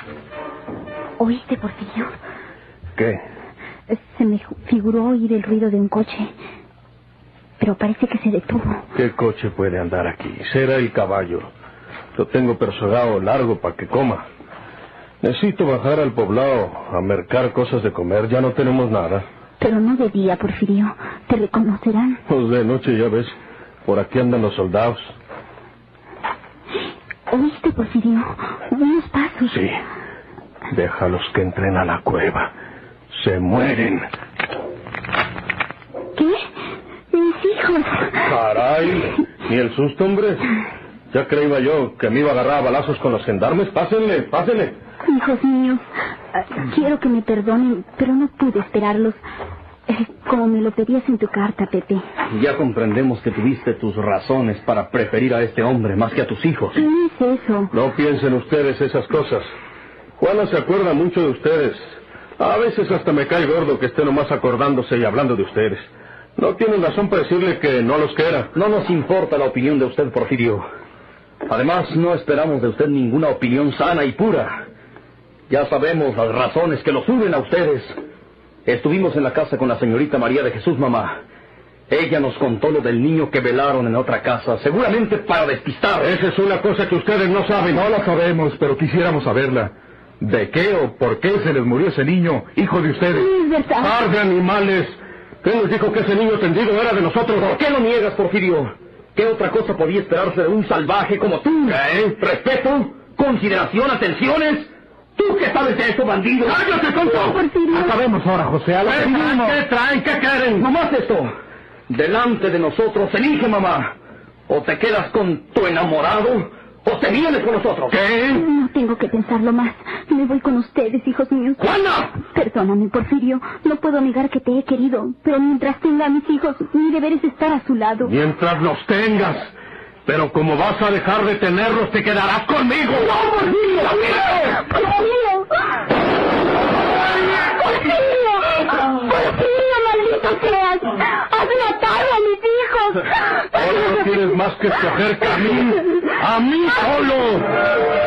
¿Oíste, Porfirio? ¿Qué? Se me figuró oír el ruido de un coche, pero parece que se detuvo. ¿Qué coche puede andar aquí? Será el caballo. Lo tengo persuadido largo para que coma. Necesito bajar al poblado a mercar cosas de comer. Ya no tenemos nada. Pero no de día, Porfirio. Te reconocerán. Pues de noche, ya ves. Por aquí andan los soldados. ¿Oíste, Porfirio? Unos pasos. Sí. Déjalos que entren a la cueva. Se mueren. ¿Qué? ¡Mis hijos! ¡Caray! Ni el susto, hombre. Ya creía yo que me iba a agarrar a balazos con los gendarmes. Pásenle, pásenle. Hijos míos, quiero que me perdonen, pero no pude esperarlos. Como me lo pedías en tu carta, Pepe. Ya comprendemos que tuviste tus razones para preferir a este hombre más que a tus hijos. No es eso. No piensen ustedes esas cosas. Juana se acuerda mucho de ustedes. A veces hasta me cae gordo que esté nomás acordándose y hablando de ustedes. No tienen razón para decirle que no los quiera. No nos importa la opinión de usted, Porfirio. Además, no esperamos de usted ninguna opinión sana y pura. Ya sabemos las razones que los unen a ustedes. Estuvimos en la casa con la señorita María de Jesús, mamá. Ella nos contó lo del niño que velaron en otra casa, seguramente para despistar. Esa es una cosa que ustedes no saben. No la sabemos, pero quisiéramos saberla. ¿De qué o por qué se les murió ese niño, hijo de ustedes? Es verdad. ¡Par de animales! ¿Quién nos dijo que ese niño tendido era de nosotros? ¿Por qué lo niegas, Porfirio? ¿Qué otra cosa podía esperarse de un salvaje como tú? ¿Respeto? ¿Consideración? ¿Atenciones? ¿Tú qué sabes de eso, bandido? ¡Cállate, tonto! Porfirio. Acabemos ahora, José. A lo que vinimos. ¿Qué traen? ¿Qué quieren? Nomás esto. Delante de nosotros, elige, mamá. O te quedas con tu enamorado, o te vienes con nosotros. ¿Qué? No tengo que pensarlo más. Me voy con ustedes, hijos míos. ¡Juana! Perdóname, Porfirio. No puedo negar que te he querido, pero mientras tenga a mis hijos, mi deber es estar a su lado. Mientras los tengas. Pero como vas a dejar de tenerlos, te quedarás conmigo. ¡No, ¡Porfirio! ¡Porfirio! ¡Porfirio, maldito seas! ¡Has matado a mis hijos! Ahora no tienes más que escoger que a mí. ¡A mí solo!